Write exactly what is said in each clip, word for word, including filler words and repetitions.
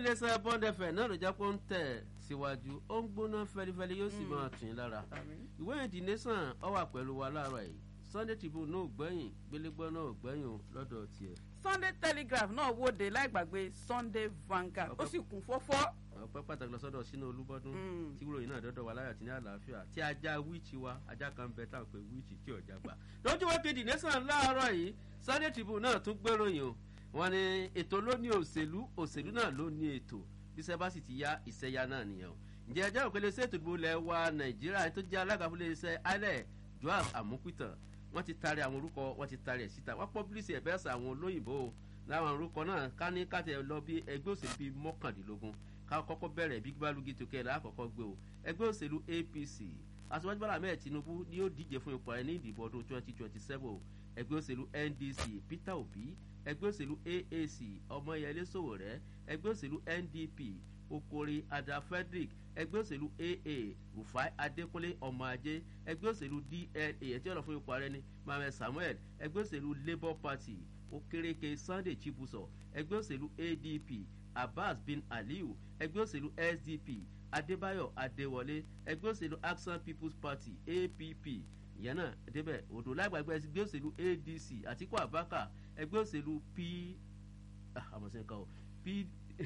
iléeṣẹ́ Bond F M náà ló jẹ́ pé ó ń tẹ̀ síwájú ó ń gbóná fẹ́lifẹ́li yóò sì máa tún lára ìwé The Nation ó wà pẹ̀lú wa láàárọ̀ yìí Sunday Tribune náà gbẹ̀yìn gbélégbọ́ náà gbẹ̀yìn lọ́dọ̀ tiẹ̀. Sunday Telegraph náà wóde láì gbàgbé Sunday Vanguard ó sì kún fọ́fọ́. ọpẹ́ pàtàkì lọ sọ́dọ̀ sínú Olúbọ́dún tí wúròyìn náà dọ́dọ̀ wa láyà tí ní àlàáfíà tí ajá wíìchì wa ajá kan bẹ táwọn pé wíìchì tí ọjà gbà. lójú wọ́n kéde nation láàárọ̀ yìí Sunday Tribune náà tún gbéròyìn o wọ́n ní ètò ló ní òṣèlú òṣèlú náà ló ní ètò bí sẹ́ bá sì ti yá ìṣẹ́yá náà nìyẹn o. ǹjẹ́ ẹjọ́ òkèlè sí ètò ìdìbò ilẹ̀ wa Nàìjíríà tó jẹ́ alága fún iléeṣẹ́ alẹ́ Joab Amukuitan wọ́n ti taari àwọn orúkọ wọ́n ti taari ẹ̀ síta wọ́n pọ́bílísì ẹ̀bẹ́sà àwọn olóyìnbó láwọn orúkọ náà ká ní káàtẹ́ lọ bí ẹgbẹ́ òṣèlú bíi mọ́kàndínlógún ká kọ́kọ́ bẹ̀rẹ̀ bí gbálùgì tó kẹ́lẹ́ àkọ́kọ́ gbé o ẹgbẹ́ òṣèlú A P C aṣíwájú Bọ́lá Ahmed Tinubu ni yóò díje fún ipò ààrẹ ní ìdìbò ọdún twenty twenty seven ẹgbẹ́ òṣèlú N D C Peter Obi ẹgbẹ́ òṣèlú A A C Ọmọyẹlé Sowore ẹgbẹ́ òṣèlú N D P Okori Ada Frederick ẹgbẹ́ òṣèlú A A Rufai Adékúnlé ọmọ ajé ẹgbẹ́ òṣèlú D N A ẹtí ọ̀nà fún ipò ààrẹ ní Mohammed Samuel ẹgbẹ́ òṣèlú Labour Party Okereke Sunday Chibuzo ẹgbẹ́ òṣèlú A D P Abbas bin Aliyu ẹgbẹ́ òṣèlú S D P Adébáyọ̀ Adéwọlé ẹgbẹ́ òṣèlú Action People's Party A P P ìyẹn náà débẹ̀ odò lágbàgbẹ́ ẹgbẹ́ òṣèlú A D C Àtíkù Abubakar ẹgbẹ́ òṣèlú P àmọ̀sẹ̀ kan o P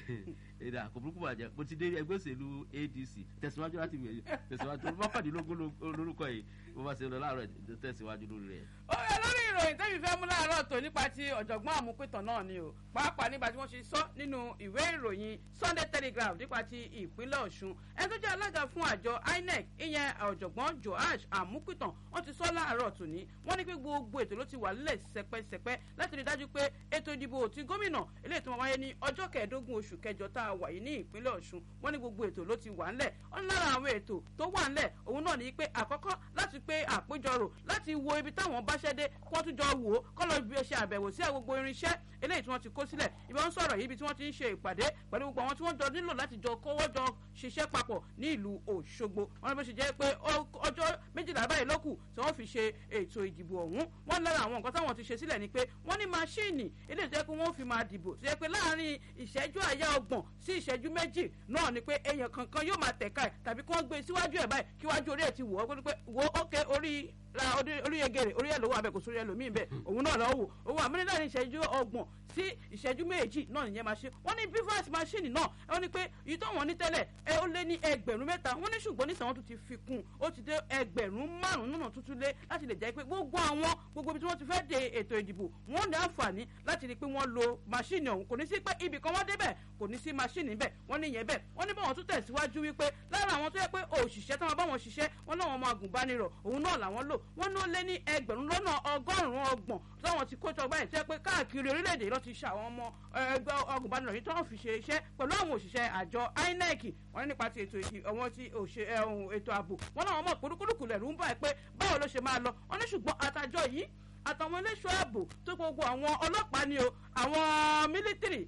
èdè àkọ́bùrúkú bàjẹ́ mo ti dé ẹgbẹ́ òṣèlú A D C tẹ̀síwájú láti wẹ̀ tẹ̀síwájú mọ́kàndínlógún lórúkọ yìí mo bá ṣe lọ láàárọ̀ tẹ̀síwájú lórí rẹ̀. ó yẹ lórí ìròyìn tẹ́mi fẹ́ mú láàárọ̀ tó nípa ti ọ̀jọ̀gbọ́n Amukuitan náà ni o pàápàá nípa tí wọ́n ṣe sọ nínú ìwé ìròyìn Sunday Telegraph nípa ti ìpínlẹ̀ Ọ̀ṣun ẹni tó jẹ́ alága fún àjọ I N E C ìyẹn ọ̀jọ̀gbọ́n Joash Amukuitan wọ́n ti sọ láàárọ̀ tòní wọ́n ní pé gbogbo ètò ló ti wà nílẹ̀ sẹpẹsẹpẹ láti rí dájú pé ètò ìdìbò ti gómìnà eléyìí tó máa wáyé ní ọjọ́ kẹẹ̀ẹ́dógún oṣù kẹjọ tá a wà yìí ní ìpínlẹ̀ Ọ̀ṣun wọ́n ní gbogbo ètò ló ti wà ńlẹ̀ wọ́n ní lára àwọn ètò tó wà ńlẹ̀ òun náà ní pé àkọ́kọ́ láti pé àpéjọrò láti wo ibi táwọn bá ṣẹ́ dé kó tún jọ wò ó kọ́ lọ bí ṣe àbẹ̀wò sí gbogbo irinṣẹ́ eléyìí tí wọ́n ti kó sílẹ̀ ibi wọ́n sọ̀rọ̀ yìí ibi tí wọ́n ti ń ṣe ìpàdé pẹ̀lú gbogbo àwọn tí wọ́n jọ nílò láti jọ kówó jọ ṣiṣẹ́ papọ̀ ní ìlú Òṣogbo wọ́n ní bó ṣe jẹ́ pé ọjọ́ méjìlá báyìí ló kù tí wọ́n fi ṣe ètò ìdìbò ọ̀hún wọ́n lára àwọn nǹkan táwọn ti ṣe sílẹ̀ ni pé wọ́n ní máṣíìnì eléyìí tó yẹ pé wọ́n fi máa dìbò tó yẹ pé láàárín ìṣẹ́jú àyá ọgbọ̀n sí ìṣẹ́jú méjì náà ni pé èèyàn kankan yóò máa tẹ̀ka ẹ̀ tàbí kí wọ́n gbé síwájú ẹ̀ báyìí kí wájú orí ẹ̀ ti wò ó pé wo ókè orí ra orí egere orí ẹ̀ lówó abẹ́kò sórí ẹlòmíì bẹ́ẹ̀ òun náà lọ́wọ́ owó àmúlẹ̀ ní ìṣẹ́jú ọgbọ̀n sí ìṣẹ́jú méjì náà nìyẹn máa ṣe wọ́n ní bivas machine náà wọ́n ní pé èyí tó wọ́n ní tẹ́lẹ̀ ẹ ó lé ní ẹgbẹ̀rún mẹ́ta wọ́n ní ṣùgbọ́n nísàn wọ́n tún ti fi kún ó ti dé ẹgbẹ̀rún márùn-ún náà tuntun lé láti lè jẹ́ pé gbogbo àwọn gbogbo ibi tí wọ́n ti fẹ́ de ètò ìdìbò wọ́n ní àǹfààní láti rí i pé wọ́n lo machine ọ̀hún kò ní sí pé ibì kan wọ́n débẹ̀ kò ní sí machine níbẹ̀ wọ́n ní yẹn bẹ́ẹ̀ wọ́n ní báwọn tún tẹ̀síwájú wípé lára àwọn tó yẹ pé òṣìṣẹ́ táwọn báwọn ṣiṣẹ́ wọ́n náà wọ́n máa gùnbánirọ̀ òun náà làwọn lò wọ́n ní ó lé ní ẹgbẹ̀rún lọ́nà ọgọ́rùn-ún ọgbọ̀n táwọn ti kó jọ báyìí tó yẹ pé káàkiri orílẹ̀-èdè ló ti ṣe àwọn ọmọ ẹgbẹ́ ọgùnbánirọ̀ yìí tó ń fi ṣe iṣẹ́ pẹ̀lú àwọn òṣìṣẹ́ àjọ I N E C wọ́n ní nípa ti ètò àwọn ti ètò ààbò wọ́n náà wọ́n mọ̀ kúrúkúrúkú lẹ̀rú ń báyìí pé báwo ló ṣe máa lọ wọ́n ní ṣùgbọ́n àtàjọ yìí àtàwọn eléṣọ́ ààbò tó gbogbo àwọn ọlọ́pàá ni o àwọn mílítìrì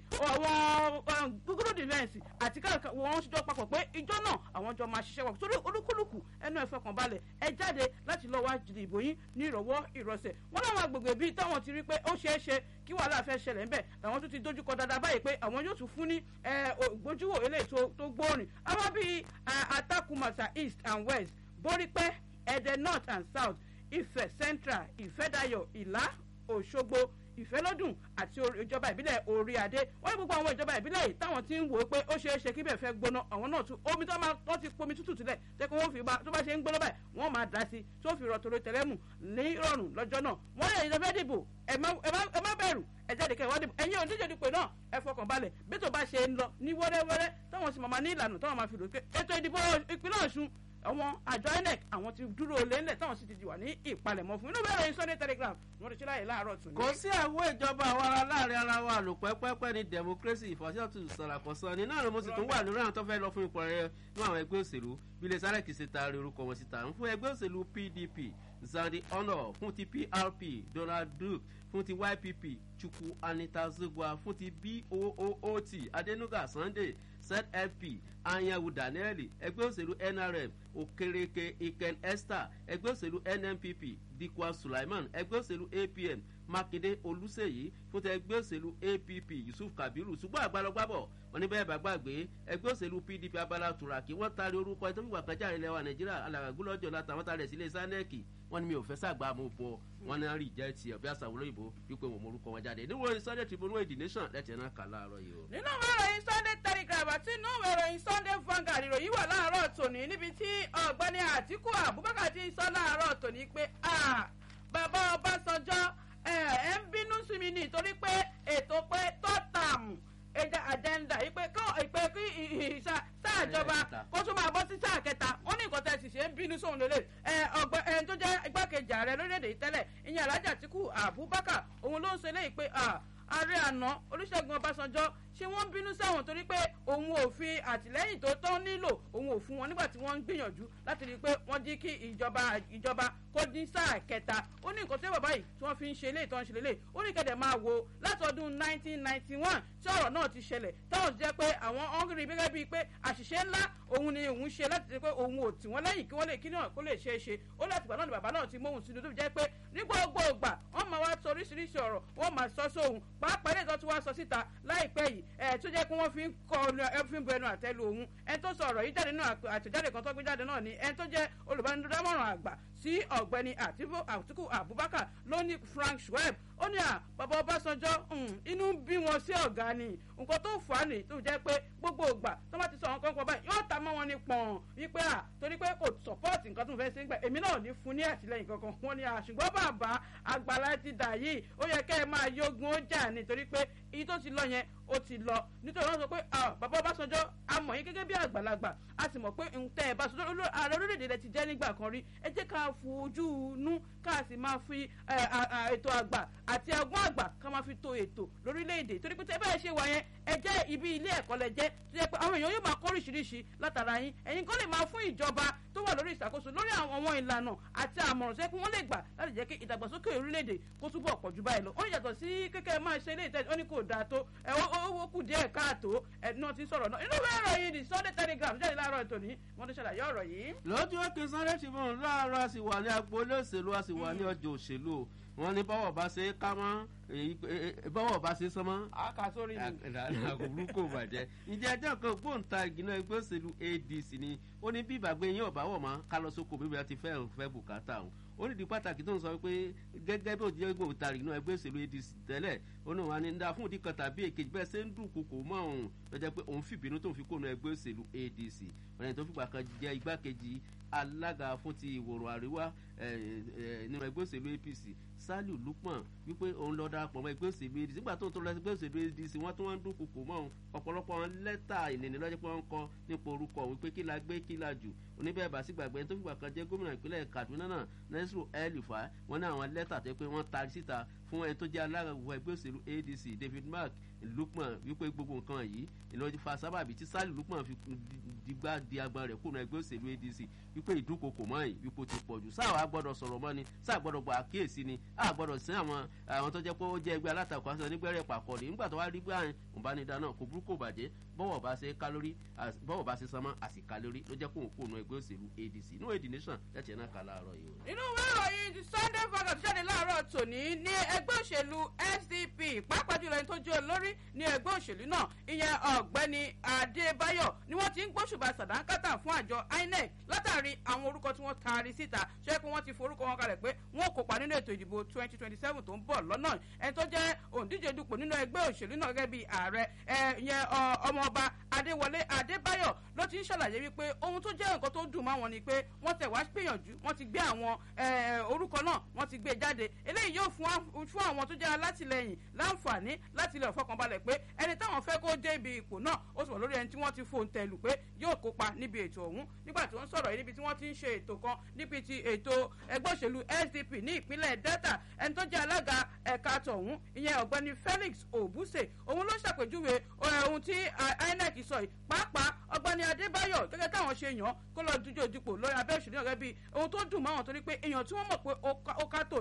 àwọn gúgúrú dìfẹ́ǹsì àti káàkiri wọn ṣe jọ papọ̀ pé ìjọ náà àwọn jọ máa ṣiṣẹ́ wọ̀ sórí olúkúlùkù ẹnu ẹ̀fọ́ kan balẹ̀ ẹ jáde láti lọ́ọ́ wá jìnnì ìbò yín ní ìrọ̀wọ́ ìrọ̀sẹ̀ wọn láwọn agbègbè bíi táwọn ti rí pé ó ṣeé ṣe kí wàhálà fẹ́ ṣẹlẹ̀ ńbẹ̀ làwọn tún ti dojúkọ dáadáa báyìí pé àwọn yóò tún fún ní gbójúwò eléyìí tó gbóòrìn àwọn bíi Atakumasa East and West Borípé Ẹdẹ North and South Ifẹ̀ Central Ìfẹ́dayọ̀ Ìlá Òṣogbo Ìfẹ́lódùn àti ìjọba ìbílẹ̀ Orí Adé wọ́n ní gbogbo àwọn ìjọba ìbílẹ̀ yìí táwọn ti ń wò ó pé ó ṣeé ṣe kí bẹ́ẹ̀ fẹ́ gbóná àwọn náà tún omi tó máa tó ti pomi tútù sílẹ̀ tẹ́ kí wọ́n fi bá tó bá ṣe ń gbóná báyìí wọ́n máa dá sí tó fi rọ̀ tòrò tẹ̀lẹ́mù ní ìrọ̀rùn lọ́jọ́ náà wọ́n lè ìjọba dìbò ẹ má bẹ̀rù ẹ jáde kẹ́ wá dìbò ẹ̀yin òǹdíje dìpò náà ẹ fọkàn balẹ̀ bí tó bá ṣe ń lọ ní wẹ́rẹ́wẹ́rẹ́ táwọn sì máa ní ìlànà táwọn máa fi lò pé ètò ìdìbò ìpínlẹ̀ Ọ̀ṣun àwọn àjọ I N E C àwọn ti dúró lẹ́lẹ̀ táwọn sì ti wà ní ìpalẹ̀mọ́ fún inú bẹ́ẹ̀ rẹ̀ Sunday Telegraph wọ́n ti ṣe láyé láàárọ̀ tún ní. kò sí àwọn ìjọba àwọn ará láàrin ara wa lò pẹ́pẹ́pẹ́ ní democracy ìfọ̀síọ̀tún sàràkọ̀sán ní náà mo sì tún wà lórí àwọn tó fẹ́ lọ fún ipò rẹ̀ ní àwọn ẹgbẹ́ òṣèlú bí ilé sáré kìí ṣe taari orúkọ wọn síta ń fún ẹgbẹ́ òṣèlú P D P Zandi Honor fún ti P R P Donald Duke fún ti Y P P chukwu anita zugwa fún ti B O O O T adenuga sunday Z L P anyanwu daniel ẹgbẹ́ òṣèlú N R M okereke iken esther ẹgbẹ́ òṣèlú N N P P dikwa sulaiman ẹgbẹ́ òṣèlú A P N makinde olùsèyí fún ti ẹgbẹ́ òṣèlú A P P yusuf kabiru ṣùgbọ́n àgbàlọ́gbàbọ̀ wọn ní bẹ́ẹ̀ bá gbàgbé ẹgbẹ́ òṣèlú P D P abala turaki wọ́n taari orúkọ ẹni tó fi wà kájà ilẹ̀ wa nàìjíríà alàgbàgbọ́lọ́jọ́ látàwọn taari ẹ̀ sílé sanẹ́ẹ̀kì wọ́n ní mi ò fẹ́ sàgbà mọ́ bọ́ wọ́n ní rí jẹ́ tiẹ̀ bí àṣà olóyìnbó wípé wọ́n mọ orúkọ wọn jáde níwọ̀n Sunday Tribune wọ́n èdè nation lẹ́tẹ̀ náà kà láàárọ̀ yìí o. nínú ìwé ìròyìn Sunday Telegraph àti inú ìwé ìròyìn Sunday Vanguard ìròyìn wà láàárọ̀ tòní níbi tí ọ̀gbẹ́ni Àtíkù Abubakar ti sọ láàárọ̀ tòní pé bàbá Ọbásanjọ́ ẹ̀ ń bínú sí mi nítorí pé ètò pé tọ́tàmù ẹja àjẹ́ndà yìí pé ìpè kí sáà ìjọba kó tún máa bọ́ sí sáà kẹta wọ́n ní nǹkan tẹ́ sì ṣe ń bínú sóhun lélẹ̀ ọgbẹ́ ẹni tó jẹ́ igbákejì ààrẹ lórílẹ̀‐èdè yìí tẹ́lẹ̀ ìyẹn Alhaji Atiku Abubakar òun ló ń ṣe léyìí pé ààrẹ àná Olúṣẹ́gun Ọbásanjọ́ ṣé wọ́n ń bínú sáwọn torí pé òun ò fi àtìlẹ́yìn tó tán nílò òun ò fún wọn nígbà tí wọ́n ń gbìyànjú láti rí i pé wọ́n jí kí ìjọba ìjọba kó dín sáà kẹta ó ní nǹkan tí bàbá yìí tí wọ́n fi ń ṣe eléyìí tó ń ṣe lélẹ̀ ó ní kẹ̀dẹ̀ máa wo látọdún nineteen ninety one tí ọ̀rọ̀ náà ti ṣẹlẹ̀ táwọn ti jẹ́ pé àwọn ọ̀ngìrì gẹ́gẹ́ bíi pé àṣìṣe ńlá òun ni òun ṣe láti rí pé òun ò tì wọ́n lẹ́yìn kí wọ́n lè kí náà kó lè ṣe é ṣe ó láti gbà náà ni bàbá náà ti móhùn sínú tó fi jẹ́ pé ní gbogbo ìgbà wọ́n máa wá sọ oríṣiríṣi ọ̀rọ̀ wọ́n máa sọ sóhun pàápàá ilé ìtọ́ tí wọ́n sọ síta láìpẹ́ yìí ẹ̀ tó jẹ́ pé wọ́n fi ń kọ ẹ fi ń bu ẹnu àtẹ́lu òun ẹni tó sọ ọ̀rọ̀ yìí jáde náà àtẹ̀jáde kan tó gbé jáde náà ni ẹni tó jẹ́ olùbánidámọ̀ràn àgbà sí ọ̀gbẹ́ni Àtíkù Abubakar ló ní Frank Schwab ó ní à bàbá Ọbásanjọ́ inú ń bí wọn sí ọ̀gá ni nǹkan tó fà á nì tó jẹ́ pé gbogbo ìgbà tó bá ti sọ àwọn kan pọ̀ báyìí yóò ta mọ́ wọn ní pọ̀n wípé à torí pé kò sọ́pọ́ọ̀tì nǹkan tó ń fẹ́ sí gbà èmi náà ní fún ní àtìlẹ́yìn kankan wọn ni à ṣùgbọ́n bàbá àgbàlá ti dà yìí ó yẹ kẹ́ ẹ máa yógun ó jà ní torí pé iye tó ti lọ yẹn ó ti lọ nítorí wọn sọ pé bàbá Ọbásanjọ́ a mọ̀ yín gẹ́gẹ́ bí àgbàlagbà a sì mọ̀ pé ntẹ́ ẹ̀ bá sọ ààrẹ orílẹ̀-èdè rẹ ti jẹ́ nígbà kan rí ẹ jẹ́ ká fojú inú ká sì máa fi ètò àgbà àti ọgbọ́n àgbà ká máa fi to ètò lórílẹ̀-èdè torí pé tẹ́ bá ẹ ṣe wà yẹn ẹ jẹ́ ibi ilé ẹ̀kọ́ lẹ jẹ́ tó yẹ pé àwọn èèyàn yóò máa kọ́ oríṣiríṣi látara yín ẹ̀yin kan lè máa fún ìjọba tó wà lórí ìṣàkóso lórí àwọn ìlànà àti àmọ̀ràn tó yẹ pé wọ́n lè gbà láti jẹ́ kí ìdàgbàsókè orílẹ̀-èdè kó túbọ̀ pọ̀ jù báyìí lọ ó ní yàtọ̀ sí kékeré máa ṣe ilé ìtẹ́jú ó ní kò dáa tó owó kù díẹ̀ káàtó ẹni náà ti sọ̀rọ̀ náà inú bẹ́ẹ̀ rọ̀ yìí ní Sunday Telegraph jáde láàárọ̀ tòní wọ́n ti ṣàlàyé ọ̀rọ̀ yìí. lójú òkè Sunday Tribune láàárọ̀ a sì wà ní agboolé òṣèlú a sì wà ní ọjọ́ òṣèlú wọn ní bọ́wọ̀ bá ṣe ká mọ́ bọ́wọ̀ bá ṣe sánmọ́. àkà sórí ni. àkùrú kò bàjẹ́ ìjẹ́ ẹjọ́ kan gbóǹtarìgì náà ẹgbẹ́ òṣèlú A D C ni ó ní bí ìbàgbé yín ọ̀bá wọ̀ mọ́ ká lọ sóko bíbí àti fẹ́ fẹ́ bùkátà òun ó ní di pàtàkì tó ń sọ pé gẹ́gẹ́ bí òjì gbóǹtarìgì náà ẹgbẹ́ òṣèlú A D C tẹ́lẹ̀ ó ní wọn á ní dá fún ìdí kan tàbí èkejì bẹ́ẹ̀ ṣe ń dùn kòkò mọ́ òun lọ́jọ́ pé òun fìbínú tó ń fi kóònù ẹgbẹ́ òṣèlú A D C ọ̀nà tó fìgbà kan jẹ́ igbákejì alága fún ti ìwòrò àríwá nínú ẹgbẹ́ òṣèlú A P C Saliu Lukman wípé òun lọ darapọ̀ mọ́ ẹgbẹ́ òṣèlú A D C nígbà tó ń tó lọ ẹgbẹ́ òṣèlú A D C wọ́n tó wọ́n ń dún kòkò mọ́ òun ọ̀pọ̀lọpọ̀ wọn lẹ́tà ìnìní lọ́jọ́ pé wọ́n ń kọ nípa orúkọ òun pé kí la gbé kí la jù oníbẹ̀rẹ̀ bá sí gbàgbé tó fìgbà kan jẹ́ gómìnà ìpínlẹ̀ Kaduna náà Nasiru El-Rufai wọn ní àwọn lẹ́tà tó pé wọ́n taari síta fún ẹni tó jẹ́ alága ẹgbẹ́ òṣèlú A D C David Mark Lukman wípé gbogbo nǹkan yìí ìlọjú fa sábàbí tí Saliu Lukman fi digbá di agbọn rẹ̀ kúrò ẹgbẹ́ òṣèlú A D C wípé ìdúnkokò mọ́ yìí wípé ó ti pọ̀ jù sáà wàá gbọ́dọ̀ sọ̀rọ̀ mọ́ ni sáà gbọ́dọ̀ gbọ́ àkíyèsí ni a gbọ́dọ̀ sí àwọn àwọn tó jẹ́ pé ó jẹ́ ẹgbẹ́ alátakò àti onígbẹ́rẹ́ pàkọ́ ni nígbà tó wá rí gbé àyìn òǹbánidá náà kò burúkú bàjẹ́ bọ́wọ̀ bá ṣe kálórí bọ́wọ̀ bá ṣe sánmọ́ àsì kálórí ló jẹ́ kóhùn kóhùn ẹgbẹ́ òṣèlú A D C inú èdè nation jẹ́jẹ́ náà kà láàárọ̀ yìí. inú ìwé ìròyìn ti Sunday Vanguard jáde láàárọ̀ tòní ní ẹgbẹ́ òṣèlú S D P pàápàá jùlọ ẹni tó jẹ́ olórí ní ẹgbẹ́ òṣèlú náà ìyẹn ọ̀gbẹ́ni Adébáyọ̀ ni wọ́n ti ń gbóṣùbà sàdánkátà fún àjọ I N E C látàrí àwọn orúkọ tí wọ́n taari síta ṣé pé wọ́n ti forúkọ wọn kalẹ̀ pé wọ́n kópa nínú ètò ìdìbò twenty twenty seven tó ń bọ̀ lọ́nà ẹni tó jẹ́ òǹdíje dupò nínú ẹgbẹ́ òṣèlú náà gẹ́gẹ́ bí ààrẹ ìyẹn ọmọọba Adéwọlé Adébáyọ̀ ló ti ń ṣàlàyé wípé ohun tó jẹ́ nǹkan tó dùn mọ́ wọn ni pé wọ́n tẹ̀ wá gbìyànjú wọ́n ti gbé àwọn orúkọ náà wọ́n ti gbé jáde eléyìí yóò fún àwọn tó jẹ́ alátìlẹyìn láǹfààní láti lè fọkànbalẹ̀ pé ẹni táwọn fẹ́ kó dé ibi ipò náà ó sì wà lórí ẹni tí wọ́n ti fòǹtẹ̀ lù pé yóò kópa níbi ètò ọ̀hún nígbà tí wọ́n sọ̀rọ̀ yìí níbi tí wọ́n ti ń ṣe ètò kan níbi ti ètò ẹgbẹ́ òṣèlú S D P ní ìpínlẹ̀ Delta ẹni tó jẹ́ alága ẹ̀ka tọ̀hún ìyẹn ọ̀gbẹ́ni Felix Obuse òun ló ṣàpèjúwe ohun tí I N E C sọ yìí pàápàá ọ̀gbẹ́ni Adébáyọ̀ gẹ́gẹ́ káwọn ṣe yàn kó lọ dújò dupò lórí abẹ́ òṣèlú náà gẹ́gẹ́ bí ohun tó dùn mọ́ àwọn torí pé èèyàn tí wọ́n mọ̀ pé ó ká tò ní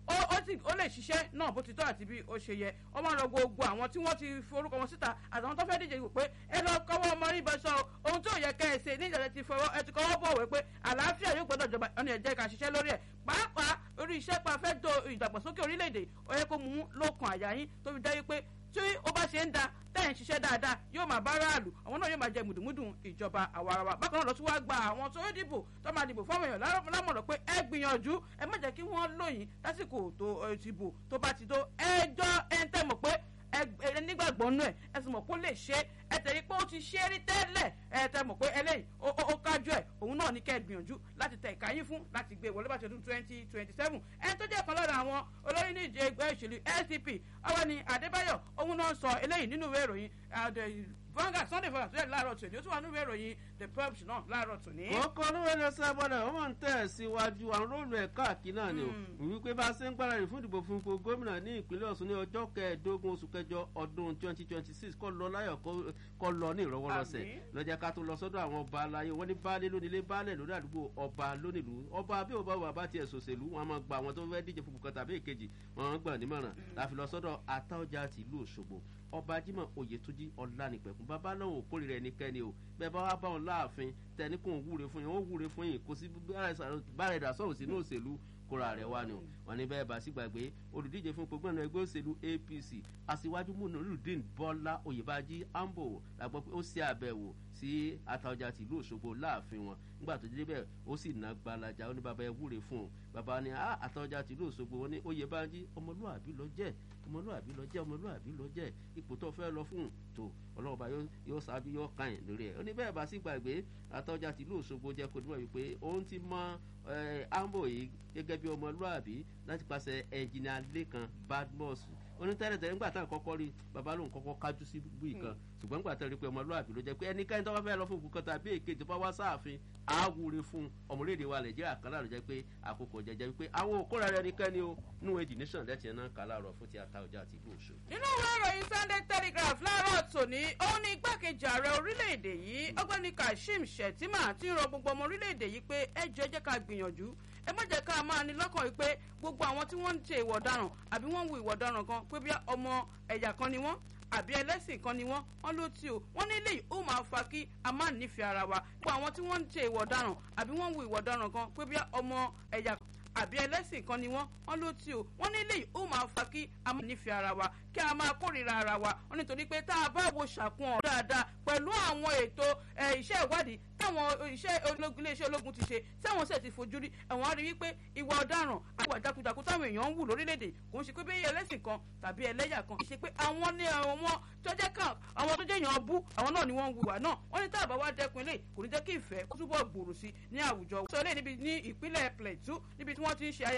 ó lè ṣiṣẹ́ náà bó ti tọ́ àti bí ó ṣe yẹ ó máa ń rọ gbogbo àwọn tí wọ́n ti forúkọ wọn síta àtàwọn tó fẹ́ díje wò pé ẹ lọ kọ́wọ́ ọmọ rí bọ́ sọ ohun tó yẹ kẹ́ ẹ ṣe ní ìjọba ti fọwọ́ ẹ ti kọ́wọ́ bọ̀wé pé àlàáfíà yóò gbọ́dọ̀ jọba ọ̀nà ẹ̀jẹ̀ ká ṣiṣẹ́ lórí ẹ̀ pàápàá orí iṣẹ́ pa fẹ́ do ìdàgbàsókè orílẹ̀-èdè ó yẹ kó mú lókun àyà yín tó fi dájú pé tí ó bá ṣe ń da tẹ́ ń ṣiṣẹ́ dáadáa yóò máa bá ráàlú àwọn náà yóò máa jẹ mùdùmùdù ìjọba àwarawa bákan náà lọ sí wá gba àwọn tó dìbò tó máa dìbò fáwọn èèyàn lámọ̀ràn pé ẹ gbìyànjú ẹ má jẹ́ kí wọ́n lóyìn lásìkò tó ìdìbò tó bá ti tó ẹjọ́ ẹ ń tẹ́ mọ̀ pé ẹ nígbàgbọ́ nú ẹ̀ ẹ sì mọ̀ pé ó lè ṣe ẹ tẹ̀lé pé ó ti ṣe é rí tẹ́lẹ̀ ẹ tẹ́ mọ̀ pé eléyìí ó kájú ẹ̀ òun náà ní kẹ́ ẹ gbìyànjú láti tẹ ìka yín fún láti gbé wọlé bàtí ọdún twenty twenty seven ẹni tó jẹ́ kan lára àwọn olórí ní ìjẹ ẹgbẹ́ ìṣèlú L D P Ọwọ́ni Adébáyọ̀ òun náà sọ eléyìí nínú ìwé ìròyìn Vanguard Sunday Vanguard tó yẹ láàárọ̀ tòní ó tún wà nínú ìwé ìròyìn The Punch náà láàárọ̀ tòní. kókó olówó ẹni ọsẹ abọ́dà wọ́n máa ń tẹ̀ síwájú àwọn róòlù ẹ̀ káàkiri náà ni o wípé bá a ṣe ń gbáradì fún ìdìbò fún ipò gómìnà ní ìpínlẹ̀ Ọ̀ṣun ní ọjọ́ kẹẹ̀ẹ́dógún oṣù kẹjọ ọdún twenty twenty six kọ́ lọ láyọ̀ kọ́ lọ ní ìrọwọ́rọsẹ̀ lọ́jà ká tó lọ sọ́dọ̀ àwọn ọba aláyé wọ́n ní baálé lónílé baálẹ̀ lórí àdúgbò ọba lónìlú ọba bí ọba wà bá tiẹ̀ sòṣèlú wọn máa gba àwọn tó fẹ́ díje fún bùkún tàbí èkejì wọn gbà nímọ̀ràn láfi lọ sọ́dọ̀ Àtaọ́jà tìlú Òṣogbo ọba Jímọ̀ Oyètúnjí Ọlánìpẹ̀kun bàbá lọ́wọ́ òkórè rẹ̀ nìkẹ́ni o bẹ́ẹ̀ bá wá bá wọn láàfin tẹni kò ń wúre fún yín ó wúre fún yín kò sí bára ẹ̀dá sọ̀rọ̀ sínú òṣèlú kóra rẹ̀ wá ni o wọn ní bẹ́ẹ̀ bá sì gbàgbé olùdíje fún gbogbo ẹgbẹ́ òṣèlú A P C aṣíwájú Muyideen Bọ́lá Oyèbájí Ambo làgbọ́ pé ó ṣe àbẹ̀wò sí Àtaọ́jà tìlú Òṣogbo láàfin wọn nígbà tó dé bẹ́ẹ̀ ó sì ná gbalaja ó ní bàbá ẹ wúre fún un bàbá ni Àtaọ́jà tìlú Òṣogbo wọn ní Oyèbájí ọmọlúwàbí ló jẹ́ ọmọlúwàbí ló jẹ́ ọmọlúwàbí ló jẹ́ ipò tó fẹ́ lọ fún tó ọlọ́ọ̀bá yóò ṣáájú yóò kàn lórí ẹ̀ ó ní bẹ́ẹ̀ bá sì gbàgbé Àtaọ́jà tìlú Òṣogbo jẹ́ kó dúró wípé òun ti mọ Ambo yìí gẹ́gẹ́ bí ọmọlúwàbí láti pàṣẹ ẹnjìnìà Lékan Badmus onítẹ̀rẹ̀tẹ̀rẹ̀ ńgbà táwọn kọ́kọ́ rí bàbá lòun kọ́kọ́ kájú sí bíi kan ṣùgbọ́n ńgbà tẹ̀lé pé ọmọlúwàbí ló jẹ́ pé ẹnikẹ́ni tó bá fẹ́ lọ fún òkú tàbí èkejì bá wá sáàfin àwúre fún ọmọléèdè wa Nàìjíríà kan láàrọ̀ jẹ́ pé àkókò jẹjẹ wípé àwọn òkúra rẹ̀ ẹnikẹ́ni o nínú èdè nation lẹ́tì ẹ̀ náà kà láàrọ̀ fún ti Àtaọ́jà àti ìlú Òṣogbo. nínú ìwé ìròyìn Sunday Telegraph láàárọ̀ tòní ó ní igbákejì ààrẹ orílẹ̀-èdè yìí ọgbẹ́ni Kashim Shettima ti ń rọ gbogbo ọmọ orílẹ̀-èdè yìí pé ẹ jẹ́ jẹ́ ká gbìyànjú ẹ má jẹ́ ká máa ní lọ́kàn yìí pé gbogbo àwọn tí wọ́n ń ṣe ìwà ọ̀daràn àbí wọ́n ń wu ìwà ọ̀daràn kan pé bí ọmọ ẹ̀yà kan ni wọ́n àbí ẹlẹ́sìn kan ni wọ́n wọ́n ló tí o wọ́n ní eléyìí ó máa fa kí a má nífẹ̀ẹ́ ara wa gbogbo àwọn tí wọ́n ń ṣe ìwà ọ̀daràn àbí wọ́n ń wu ìwà ọ̀daràn kan pé bí ọmọ ẹ̀yà àbí ẹlẹ́sìn kan ni wọ́n wọ́n ló tí o wọ́n ní eléyìí ó máa fa kí a máa nífẹ̀ẹ́ ara wa kí a máa kórìíra ara wa wọ́n nítorí pé tá a bá wo ṣàkun ọ̀rọ̀ dáadáa pẹ̀lú àwọn ètò iṣẹ́ ìwádìí táwọn iṣẹ́ ológun iléeṣẹ́ ológun ti ṣe tí àwọn sì ti fojú rí ẹ̀wọ̀n á rí wípé ìwà ọ̀daràn àti ìwà jákujàku táwọn èèyàn ń wù lórílẹ̀‐èdè kò ń ṣe pé bẹ́ẹ̀ ẹlẹ́sìn kan tàbí ẹlẹ́yà kan kì í ṣe pé àwọn ní àwọn tó jẹ́ kàn àwọn tó jẹ́ èèyàn bú àwọn náà ni wọ́n ń wùwà náà wọ́n ní tá a bá wá dẹ́kun ilé kò ní jẹ́ kí ìfẹ́ kó túbọ̀ gbòòrò sí ní àwùjọ. sọ eléyìí níbi ní ìpínlẹ̀ Plateau níbi tí wọ́n ti ń ṣe